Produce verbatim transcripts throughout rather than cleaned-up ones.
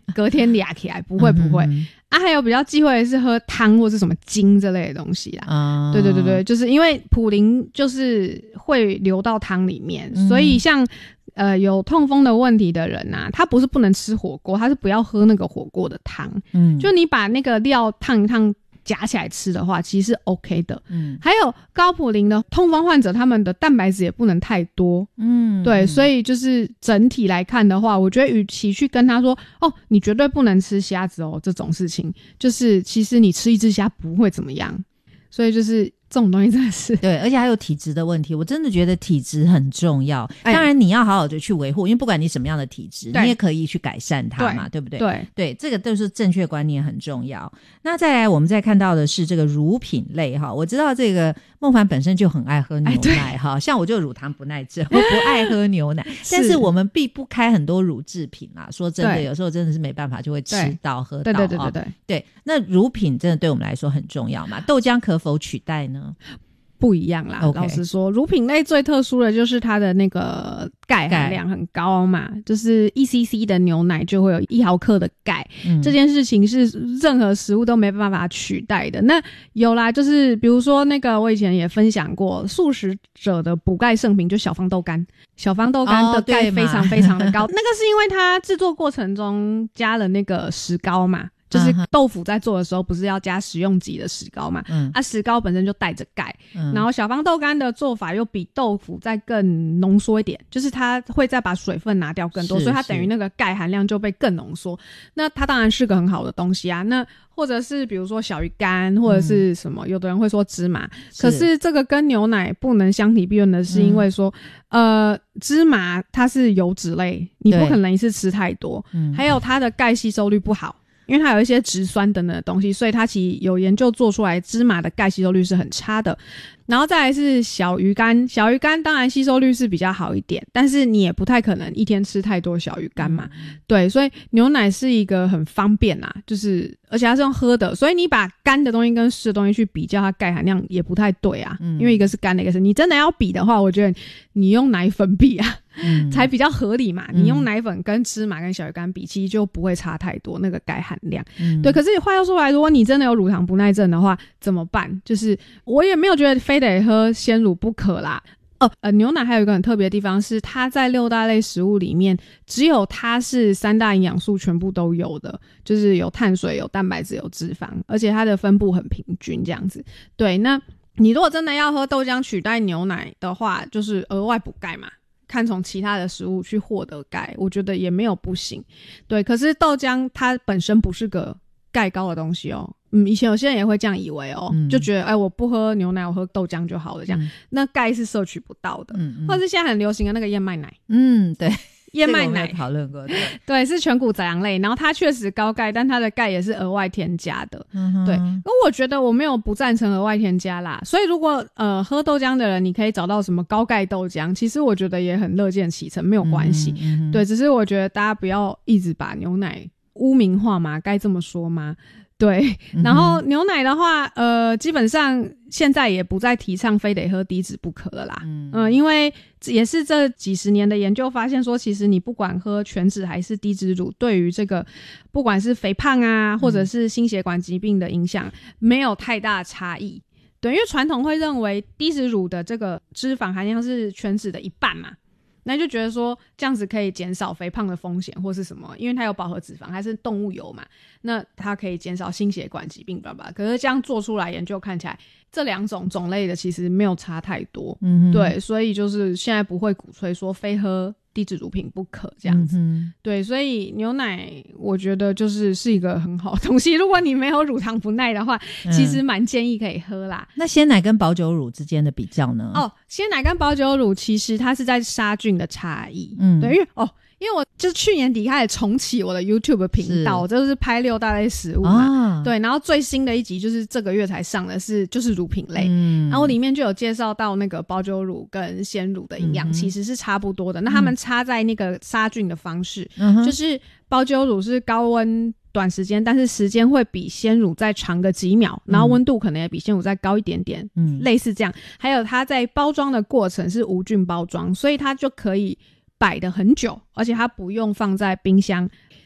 隔天俩起来，不会不会、嗯、啊。还有比较忌讳的是喝汤或是什么精这类的东西啦、嗯、对对对对，就是因为普林就是会流到汤里面、嗯、所以像呃有痛风的问题的人啊，他不是不能吃火锅，他是不要喝那个火锅的汤，嗯，就你把那个料烫一烫夹起来吃的话其实是 OK 的。嗯，还有高普林的痛风患者，他们的蛋白质也不能太多。嗯，对，所以就是整体来看的话，我觉得与其去跟他说哦你绝对不能吃虾子哦这种事情，就是其实你吃一只虾不会怎么样，所以就是这种东西真的是对，而且还有体质的问题，我真的觉得体质很重要、哎、当然你要好好的去维护，因为不管你什么样的体质你也可以去改善它嘛， 对, 对不对？ 对对，这个都是正确观念很重要。那再来我们再看到的是这个乳品类哈，我知道这个孟凡本身就很爱喝牛奶哈、哎，像我就乳糖不耐症，我不爱喝牛奶但是我们避不开很多乳制品啦，说真的有时候真的是没办法就会吃到喝到， 对对对对对、哦、 对，那乳品真的对我们来说很重要嘛，豆浆可否取代呢？ 不一样啦、okay. 老实说乳品类最特殊的就是它的那个钙含量很高嘛，就是一 C C 的牛奶就会有一毫克的钙、嗯、这件事情是任何食物都没办法取代的。那有啦，就是比如说那个我以前也分享过素食者的补钙圣品，就小方豆干，小方豆干的钙非常非常的高、哦、那个是因为它制作过程中加了那个石膏嘛，就是豆腐在做的时候不是要加食用级的石膏嘛、嗯、啊石膏本身就带着钙、嗯、然后小方豆干的做法又比豆腐再更浓缩一点，就是它会再把水分拿掉更多，所以它等于那个钙含量就被更浓缩，那它当然是个很好的东西啊。那或者是比如说小鱼干或者是什么、嗯、有的人会说芝麻，可是这个跟牛奶不能相提并论的是因为说、嗯、呃，芝麻它是油脂类，你不可能一次吃太多、嗯、还有它的钙吸收率不好，因为它有一些植酸等等的东西，所以它其实有研究做出来芝麻的钙吸收率是很差的。然后再来是小鱼干，小鱼干当然吸收率是比较好一点，但是你也不太可能一天吃太多小鱼干嘛、嗯、对，所以牛奶是一个很方便啦，就是而且它是用喝的，所以你把干的东西跟湿的东西去比较它钙含量也不太对啊、嗯、因为一个是干的一个是，你真的要比的话我觉得你用奶粉比啊、嗯、才比较合理嘛、嗯、你用奶粉跟芝麻跟小鱼干比其实就不会差太多那个钙含量、嗯、对。可是话又说回来，如果你真的有乳糖不耐症的话怎么办？就是我也没有觉得非得喝鲜乳不可啦。哦，呃，牛奶还有一个很特别的地方是，它在六大类食物里面，只有它是三大营养素全部都有的，就是有碳水、有蛋白质、有脂肪，而且它的分布很平均这样子。对，那你如果真的要喝豆浆取代牛奶的话，就是额外补钙嘛，看从其他的食物去获得钙，我觉得也没有不行。对，可是豆浆它本身不是个钙高的东西哦。嗯，以前有些人也会这样以为哦，嗯、就觉得哎，我不喝牛奶，我喝豆浆就好了，这样、嗯、那钙是摄取不到的，嗯嗯，或者是现在很流行的那个燕麦奶，嗯，对，燕麦奶讨论过，对， 对，是全谷杂粮类，然后它确实高钙，但它的钙也是额外添加的，嗯，对。那我觉得我没有不赞成额外添加啦，所以如果呃喝豆浆的人，你可以找到什么高钙豆浆，其实我觉得也很乐见其成，没有关系、嗯嗯，对，只是我觉得大家不要一直把牛奶污名化嘛，该这么说吗？对，然后牛奶的话，呃，基本上现在也不再提倡非得喝低脂不可了啦。嗯、呃，因为也是这几十年的研究发现说，其实你不管喝全脂还是低脂乳，对于这个不管是肥胖啊，或者是心血管疾病的影响，没有太大的差异。对，因为传统会认为低脂乳的这个脂肪含量是全脂的一半嘛。那就觉得说这样子可以减少肥胖的风险或是什么，因为它有饱和脂肪，它是动物油嘛，那它可以减少心血管疾病吧吧。可是这样做出来研究看起来这两种种类的其实没有差太多，嗯，对，所以就是现在不会鼓吹说非喝低脂乳品不可这样子、嗯、对，所以牛奶我觉得就是是一个很好的东西，如果你没有乳糖不耐的话、嗯、其实蛮建议可以喝啦。 那鲜奶跟保酒乳之间的比较呢？ 哦，鲜奶跟保酒乳其实它是在杀菌的差异，嗯，对，因为哦因为我就是去年底开始重启我的 YouTube 频道，我就是拍六大类食物嘛、啊、对，然后最新的一集就是这个月才上的是就是乳品类、嗯、然后里面就有介绍到那个保酒乳跟鲜乳的营养、嗯、其实是差不多的，那他们差在那个杀菌的方式、嗯、就是保酒乳是高温短时间，但是时间会比鲜乳再长个几秒，然后温度可能也比鲜乳再高一点点，嗯，类似这样。还有它在包装的过程是无菌包装，所以它就可以摆得很久，而且它不用放在冰箱。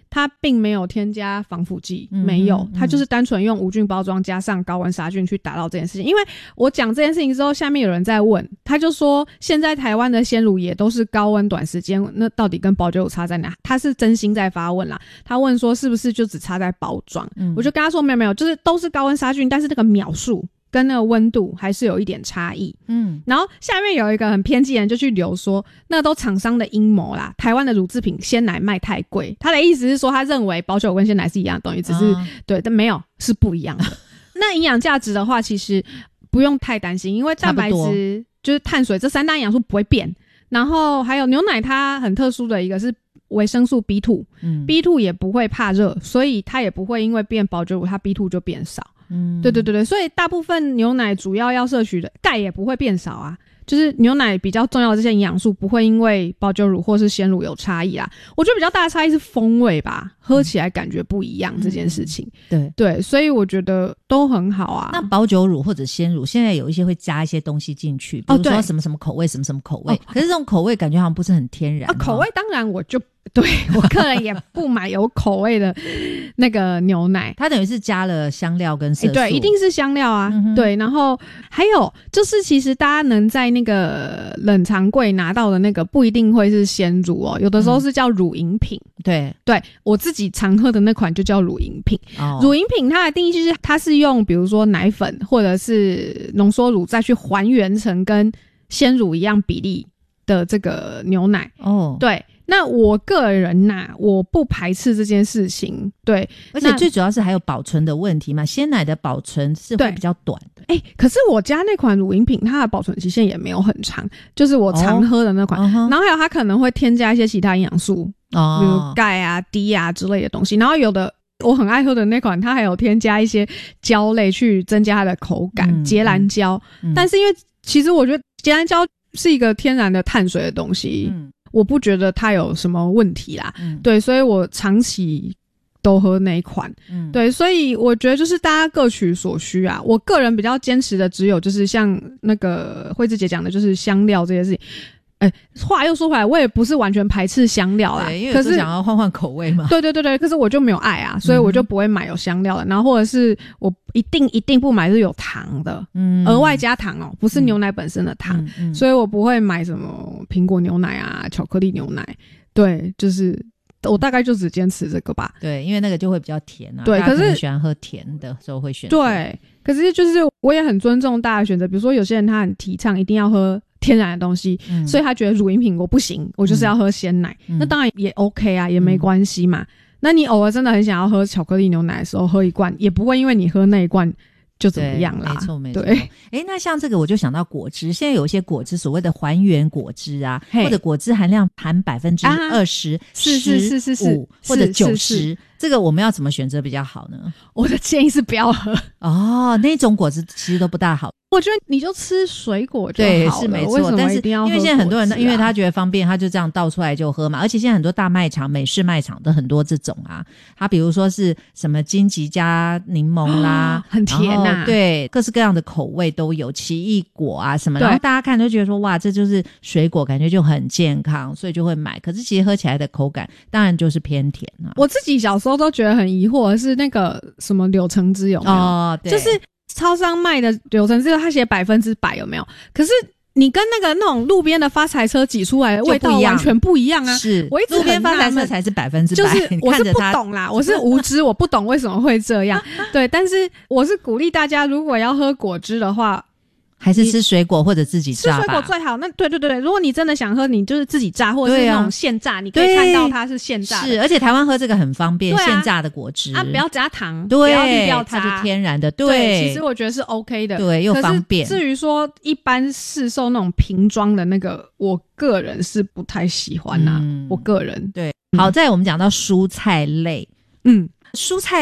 它并没有添加防腐剂、嗯、没有，它就是单纯用无菌包装加上高温杀菌去达到这件事情。因为我讲这件事情之后，下面有人在问，他就说现在台湾的鲜乳也都是高温短时间，那到底跟保久乳差在哪？他是真心在发问啦，他问说是不是就只差在包装、嗯、我就跟他说没有没有，就是都是高温杀菌，但是那个秒数跟那个温度还是有一点差异。嗯，然后下面有一个很偏激的人就去留说，那都厂商的阴谋啦，台湾的乳制品鲜奶卖太贵。他的意思是说，他认为保久乳跟鲜奶是一样的东西，只是、啊、对，但没有，是不一样的。那营养价值的话，其实不用太担心，因为蛋白质就是碳水这三大营养素不会变。然后还有牛奶，它很特殊的一个是维生素 B 二、嗯、B 二 也不会怕热，所以它也不会因为变保久乳它 B 二 就变少。嗯，对对对对，所以大部分牛奶主要要摄取的钙也不会变少啊，就是牛奶比较重要的这些营养素不会因为保久乳或是鲜乳有差异啊。我觉得比较大的差异是风味吧，喝起来感觉不一样、嗯、这件事情。对对，所以我觉得都很好啊。 那保久乳或者鲜乳现在有一些会加一些东西进去，比如说什么什么口味、哦、什么什么口味、哦、可是这种口味感觉好像不是很天然、 啊、口味当然我就对我个人也不买有口味的那个牛奶， 它等于是加了香料跟色素、欸、 对，一定是香料啊、嗯、对，然后还有就是其实大家能在那个冷藏柜拿到的那个不一定会是鲜乳哦，有的时候是叫乳饮品、嗯、对对，我自己常喝的那款就叫乳饮品、哦、乳饮品它的定义就是它是用比如说奶粉或者是浓缩乳再去还原成跟鲜乳一样比例的这个牛奶哦，对，那我个人呐、啊，我不排斥这件事情，对， 而且最主要是还有保存的问题嘛，鲜奶的保存是会比较短的。 哎、欸，可是我家那款乳饮品，它的保存期限也没有很长，就是我常喝的那款。哦、然后还有它可能会添加一些其他营养素，哦，比如钙啊、D 啊之类的东西。然后有的我很爱喝的那款，它还有添加一些胶类去增加它的口感，嗯、结兰胶、嗯。但是因为其实我觉得结兰胶是一个天然的碳水的东西。嗯，我不觉得它有什么问题啦、嗯、对，所以我长期都喝那一款、嗯、对，所以我觉得就是大家各取所需啊。我个人比较坚持的只有就是像那个慧芝姐讲的就是香料这些事情。哎、欸，话又说回来，我也不是完全排斥香料啦， 对，因为有时候想要换换口味嘛。 对对对对，可是我就没有爱啊，所以我就不会买有香料的。然后或者是我一定一定不买是有糖的，嗯，额外加糖哦，不是牛奶本身的糖，嗯嗯、所以我不会买什么苹果牛奶啊、巧克力牛奶。对，就是我大概就只坚持这个吧。 对，因为那个就会比较甜啊。 对，可是喜欢喝甜的时候会选。 对，可是就是我也很尊重大家的选择，比如说有些人他很提倡一定要喝天然的东西、嗯、所以他觉得乳饮品我不行，我就是要喝鲜奶、嗯、那当然也 OK 啊，也没关系嘛、嗯、那你偶尔真的很想要喝巧克力牛奶的时候喝一罐，也不会因为你喝那一罐就怎么样啦。 没错没错。对，诶，那像这个我就想到果汁，现在有一些果汁所谓的还原果汁啊，或者果汁含量含百分之二十、 是是是是是， 或者九十，这个我们要怎么选择比较好呢？ 我的建议是不要喝哦，那种果汁其实都不大好。 我觉得你就吃水果就好了。对， 是没错。但是因为现在很多人、啊、因为他觉得方便，他就这样倒出来就喝嘛。而且现在很多大卖场、美式卖场都很多这种啊，它比如说是什么金桔加柠檬啦、 哦、很甜啊， 对，各式各样的口味都有，奇异果啊什么，然后大家看都觉得说哇，这就是水果，感觉就很健康，所以就会买。可是其实喝起来的口感当然就是偏甜啊。 我自己小时候都觉得很疑惑的是那个什么柳橙汁有没有？哦，对，就是超商卖的柳橙汁，它写百分之百有没有？可是你跟那个那种路边的发财车挤出来的味道完全不一样啊！ 是， 我一直路边发财车才是百分之百， 就是我是不懂啦，我是无知，我不懂为什么会这样。对，但是我是鼓励大家，如果要喝果汁的话， 还是吃水果或者自己榨吧。 吃水果最好。那对对对，如果你真的想喝，你就是自己榨，或者是那种现榨，啊、你可以看到它是现榨的。 是，而且台湾喝这个很方便，啊、现榨的果汁啊，不要加糖， 对， 不要低调它是天然的，对。 对，其实我觉得是 OK 的， 对，又方便。 至于说一般市售那种瓶装的那个，我个人是不太喜欢呐、啊嗯。我个人对。好，在我们讲到蔬菜类，嗯，蔬菜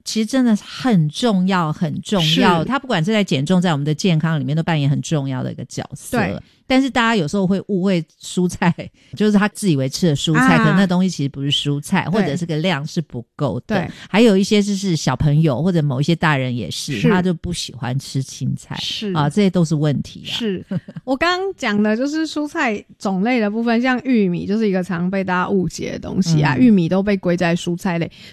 其实真的很重要很重要，它不管是在减重在我们的健康里面都扮演很重要的一个角色。 对， 但是大家有时候会误会蔬菜就是他自以为吃的蔬菜、啊、可能那东西其实不是蔬菜，或者是个量是不够的。对，还有一些就是小朋友或者某一些大人也是，是他就不喜欢吃青菜，是啊，这些都是问题啊。 是我刚刚讲的就是蔬菜种类的部分，像玉米就是一个常被大家误解的东西啊、嗯、玉米都被归在蔬菜类，